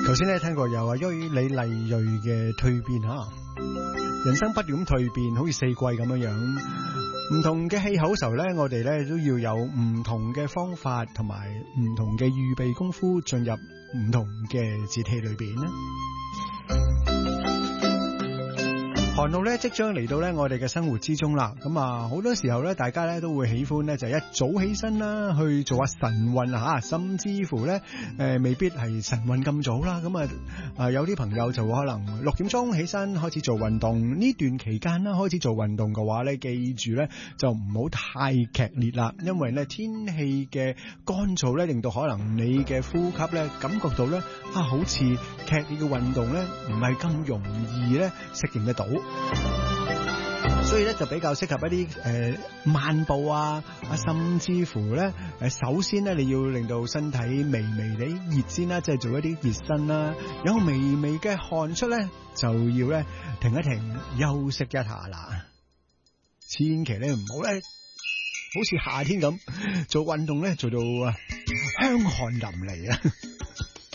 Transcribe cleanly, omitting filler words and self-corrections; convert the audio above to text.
頭先咧聽過有李麗蕊嘅蛻變吓，人生不斷咁蛻變，好似四季咁樣樣，唔同嘅氣候時候咧，我哋咧都要有唔同嘅方法同埋唔同嘅預備功夫，進入唔同嘅節氣裏邊咧。寒露咧即將嚟到咧我哋嘅生活之中啦，咁啊好多時候咧大家咧都會喜歡咧就一早起身啦，去做下晨運吓，甚至乎咧未必係晨運咁早啦，咁有啲朋友就會可能6點鐘起身開始做運動，呢段期間啦開始做運動嘅話咧，記住咧就唔好太劇烈啦，因為咧天氣嘅乾燥咧令到可能你嘅呼吸咧感覺到咧好似劇烈嘅運動咧唔係咁容易咧適應得到。所以咧就比較適合一啲慢步啊，甚至乎咧首先咧你要令到身體微微地熱先啦，即係做一啲熱身啦，有微微嘅汗出咧就要咧停一停休息一下啦，千祈咧唔好咧好似夏天咁做運動咧做到香汗淋漓啊！